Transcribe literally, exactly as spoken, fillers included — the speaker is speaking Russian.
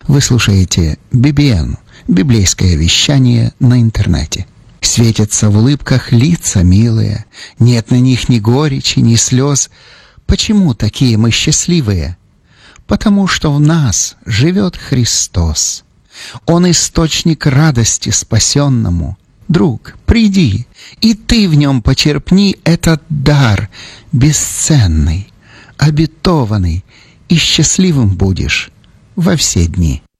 Вы слушаете би би эн, библейское вещание на интернете. Светятся в улыбках лица милые, нет на них ни горечи, ни слез. Почему такие мы счастливые? Потому что в нас живет Христос. Он источник радости спасенному. Друг, приди, и ты в нем почерпни этот дар бесценный, обетованный, и счастливым будешь во все дни.